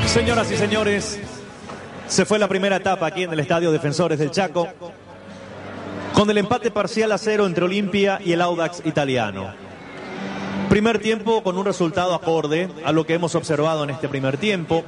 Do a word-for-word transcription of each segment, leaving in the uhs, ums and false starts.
Señoras y señores, se fue la primera etapa aquí en el Estadio Defensores del Chaco, con el empate parcial a cero entre Olimpia y el Audax Italiano. Primer tiempo con un resultado acorde a lo que hemos observado en este primer tiempo.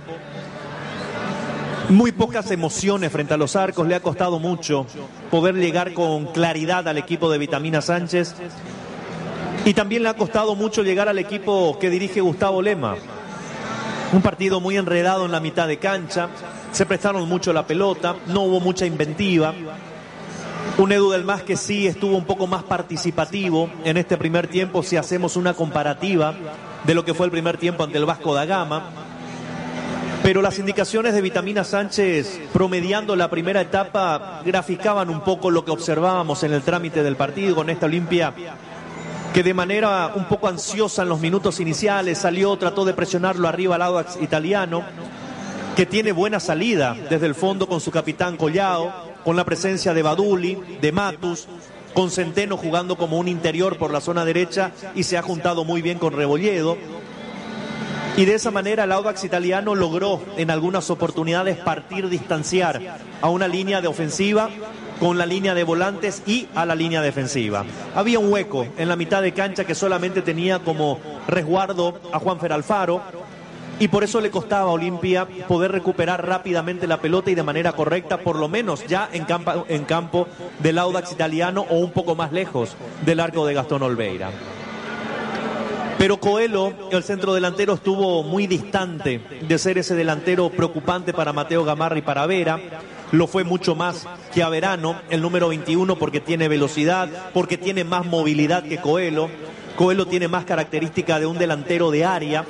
Muy pocas emociones frente a los arcos, le ha costado mucho poder llegar con claridad al equipo de Vitamina Sánchez. Y también le ha costado mucho llegar al equipo que dirige Gustavo Lema. Un partido muy enredado en la mitad de cancha, se prestaron mucho la pelota, no hubo mucha inventiva. Un Edu del Mas que sí estuvo un poco más participativo en este primer tiempo si hacemos una comparativa de lo que fue el primer tiempo ante el Vasco da Gama. Pero las indicaciones de Vitamina Sánchez promediando la primera etapa graficaban un poco lo que observábamos en el trámite del partido con esta Olimpia que de manera un poco ansiosa en los minutos iniciales salió, trató de presionarlo arriba al Audax Italiano, que tiene buena salida desde el fondo con su capitán Collao, con la presencia de Baduli, de Matus, con Centeno jugando como un interior por la zona derecha y se ha juntado muy bien con Rebolledo. Y de esa manera el Audax Italiano logró en algunas oportunidades partir, distanciar a una línea de ofensiva con la línea de volantes y a la línea defensiva. Había un hueco en la mitad de cancha que solamente tenía como resguardo a Juanfer Alfaro y por eso le costaba a Olimpia poder recuperar rápidamente la pelota y de manera correcta, por lo menos ya en campo, en campo del Audax Italiano o un poco más lejos del arco de Gastón Olveira. Pero Coelho, el centro delantero, estuvo muy distante de ser ese delantero preocupante para Mateo Gamarra y para Vera. Lo fue mucho más que Averano, el número veintiuno, porque tiene velocidad, porque tiene más movilidad que Coelho. Coelho tiene más característica de un delantero de área.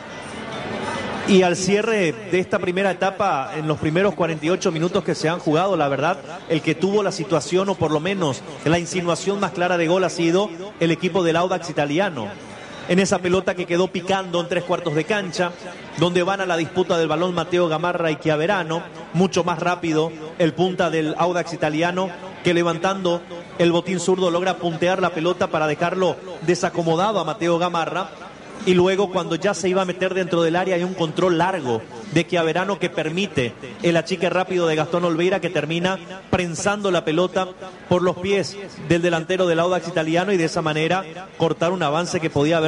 Y al cierre de esta primera etapa, en los primeros cuarenta y ocho minutos que se han jugado, la verdad, el que tuvo la situación o por lo menos la insinuación más clara de gol ha sido el equipo del Audax Italiano. En esa pelota que quedó picando en tres cuartos de cancha, donde van a la disputa del balón Mateo Gamarra y Chiaverano, mucho más rápido el punta del Audax Italiano, que levantando el botín zurdo logra puntear la pelota para dejarlo desacomodado a Mateo Gamarra, y luego cuando ya se iba a meter dentro del área hay un control largo de Chiaverano que permite el achique rápido de Gastón Olveira, que termina prensando la pelota por los pies del delantero del Audax Italiano y de esa manera cortar un avance que podía haber